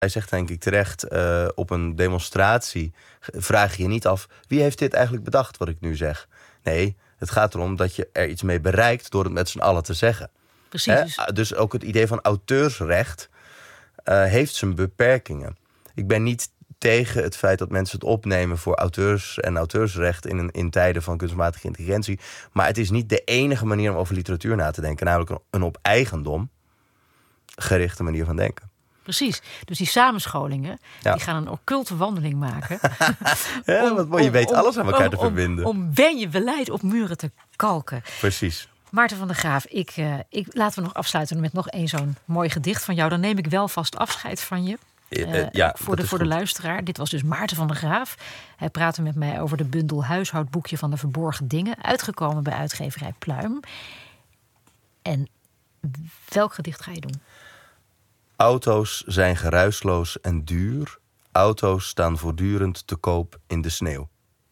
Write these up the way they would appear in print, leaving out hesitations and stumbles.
Hij zegt denk ik terecht, op een demonstratie vraag je je niet af... wie heeft dit eigenlijk bedacht wat ik nu zeg? Nee, het gaat erom dat je er iets mee bereikt door het met z'n allen te zeggen. Precies. Dus ook het idee van auteursrecht heeft zijn beperkingen. Ik ben niet tegen het feit dat mensen het opnemen voor auteurs en auteursrecht in tijden van kunstmatige intelligentie. Maar het is niet de enige manier om over literatuur na te denken. Namelijk een op eigendom gerichte manier van denken. Precies. Dus die samenscholingen, die gaan een occulte wandeling maken. Wat mooi, je weet alles aan elkaar te verbinden. Om beleid op muren te kalken. Precies. Maarten van der Graaf, laten we nog afsluiten met nog één zo'n mooi gedicht van jou. Dan neem ik wel vast afscheid van je. Voor de luisteraar. Dit was dus Maarten van der Graaf. Hij praatte met mij over de bundel Huishoudboekje van de Verborgen Dingen. Uitgekomen bij uitgeverij Pluim. En welk gedicht ga je doen? Auto's zijn geruisloos en duur. Auto's staan voortdurend te koop in de sneeuw.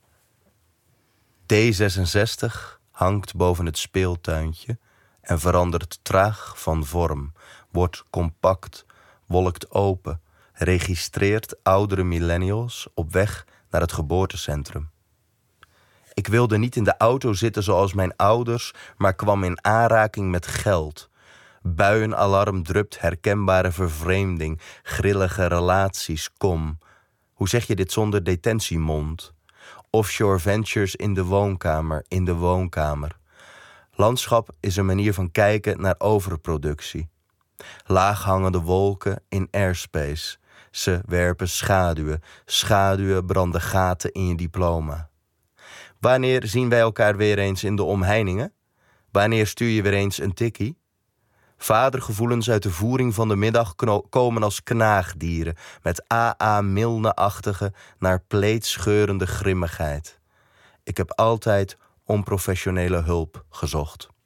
D66 hangt boven het speeltuintje en verandert traag van vorm, wordt compact, wolkt open, registreert oudere millennials op weg naar het geboortecentrum. Ik wilde niet in de auto zitten zoals mijn ouders, maar kwam in aanraking met geld. Buienalarm drupt herkenbare vervreemding, grillige relaties, kom. Hoe zeg je dit zonder detentiemond? Offshore ventures in de woonkamer. Landschap is een manier van kijken naar overproductie. Laaghangende wolken in airspace. Ze werpen schaduwen. Schaduwen branden gaten in je diploma. Wanneer zien wij elkaar weer eens in de omheiningen? Wanneer stuur je weer eens een tikkie? Vadergevoelens uit de voering van de middag komen als knaagdieren, met A.A. Milne-achtige naar pleetscheurende grimmigheid. Ik heb altijd onprofessionele hulp gezocht.